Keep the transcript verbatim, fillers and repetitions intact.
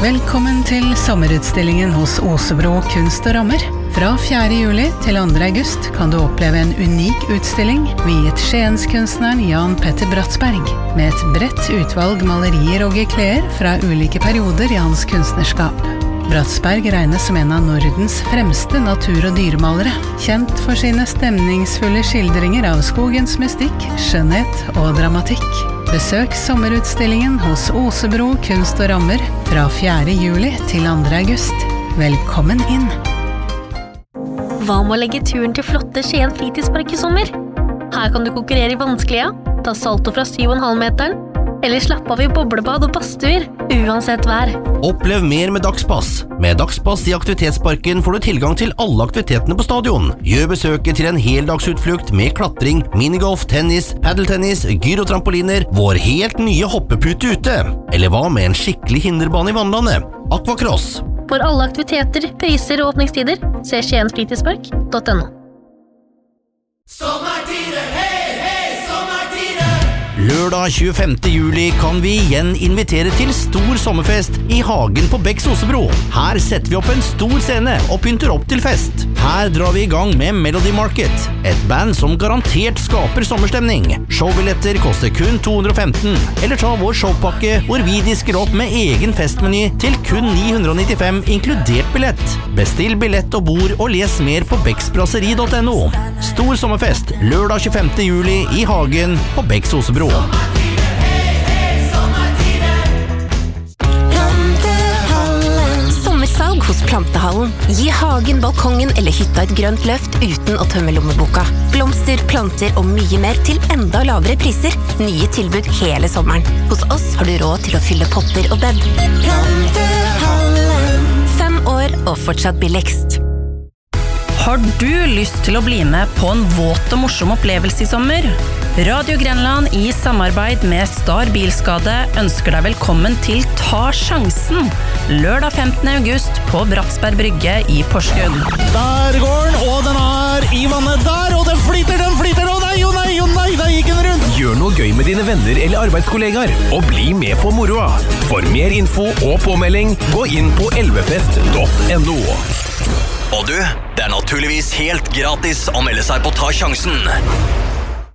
Velkommen til sommerutstillingen hos Osebro Kunst og Rammer. Fra fjerde juli til andre august kan du oppleve en unik utstilling viet Skienskunstneren Jan Petter Bratsberg, med et bredt utvalg malerier og gekleer fra ulike perioder i hans kunstnerskap. Bratsberg regnes som en av Nordens fremste natur- og dyremalere, kjent for sine stemningsfulle skildringer av skogens mystikk, skjønnhet og dramatikk. Besøk sommerutstillingen hos Osebro Kunst og Rammer fra fjerde juli til andre august. Velkommen inn! Hva med å legge turen til flotte Skien fritidspark i sommer? Her kan du konkurrere i vanskelige, ta salto fra syv komma fem meteren, eller slappe av i boblebad og badstuer, uansett vær. Opplev mer med Dagspass. Med Dagspass i aktivitetsparken får du tilgang til alle aktivitetene på stadion. Gjør besøket til en heldagsutflukt med klatring, minigolf, tennis, paddeltennis, gyrotrampoliner, vår helt nye hoppepute ute. Eller hva med en skikkelig hinderbane i vannlandet? Aquacross. For alle aktiviteter, priser og åpningstider, se skiensfritidspark punktum no. Sommertider, hei, hei, sommertider! Lørdag tjuefemte juli kan vi igjen invitere til stor sommerfest i hagen på Becks Osebro. Her setter vi opp en stor scene og pynter opp til fest. Her drar vi i gang med Melody Market, et band som garantert skaper sommerstemning. Showbilletter koster kun to hundre og femten, eller ta vår showpakke hvor vi disker opp med egen festmeny til kun ni hundre og nittifem inkludert billett. Bestill billett og bord og les mer på becksbrasseri punktum no. Stor sommerfest lørdag tjuefemte juli i hagen på Becks Osebro. Sommersalg hos Plantehallen. Gi hagen, balkongen eller hytta et grønt løft uten å tømme lommeboka. Blomster, planter og mye mer til enda lavere priser. Nye tilbud hele sommeren. Hos oss har du råd til å fylle potter og bed. Plantehallen. Fem år og fortsatt billigst. Har du lyst til å bli med på en våt og morsom opplevelse i sommer? Radio Grenland i samarbeid med Star Bilskade ønsker deg velkommen til Ta Sjansen, lørdag femtende august på Bratsberg Brygge i Porsgrunn. Der går den, og den er i vannet der, og den flyter, den flyter, og nei, og nei, og nei, der gikk den rundt. Gjør noe gøy med dine venner eller arbeidskollegaer, og bli med på moroa. For mer info og påmelding, gå inn på elvefest punktum no. Og du, det er naturligvis helt gratis å melde seg på Ta Sjansen.